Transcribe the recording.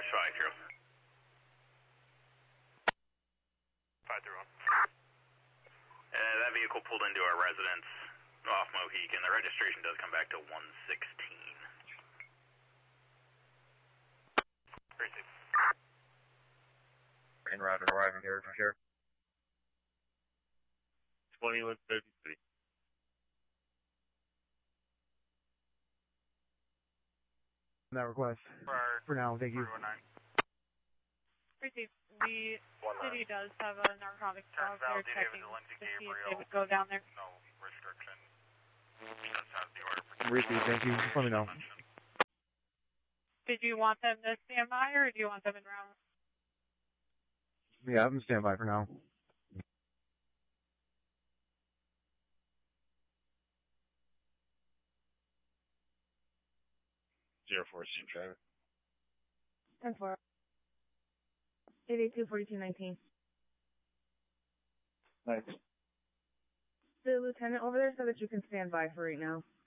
5-0. 5-1. That vehicle pulled into our residence off Mohican. The registration does come back to 116. Received. En route arriving here for sure. 2133. That request. For now, thank you. Received. The city does have a narcotics dog. They're checking to see if they would go down there. No restriction. Received, thank you. Just let me know. Did you want them to stand by or do you want them in route? Yeah, I'm standby for now. Zero 4 Street driver. 10-4. 882-4219. Nice. The lieutenant over there said that you can stand by for right now.